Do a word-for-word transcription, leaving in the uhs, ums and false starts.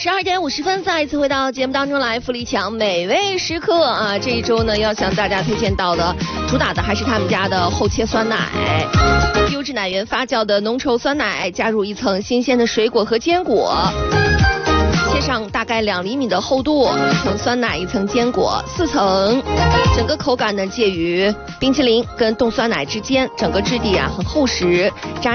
十二点五十分，再一次回到节目当中来，富力强美味时刻啊！这一周呢，要向大家推荐到的，主打的还是他们家的厚切酸奶，优质奶源发酵的浓稠酸奶，加入一层新鲜的水果和坚果。切上大概两厘米的厚度，一层酸奶，一层坚果，四层，整个口感呢介于冰淇淋跟冻酸奶之间，整个质地啊很厚实。